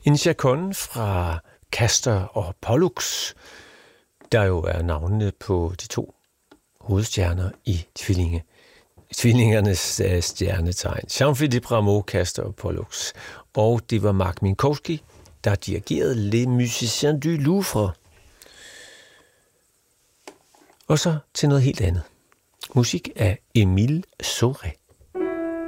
En chaconne fra Castor og Pollux, der jo er navnene på de to hovedstjerner i tvillingernes stjernetegn. Jean-Philippe Rameau, Castor og Pollux. Og det var Mark Minkowski, der dirigerede Les Musiciens du Louvre. Og så til noget helt andet. Musik af Émile Sauret.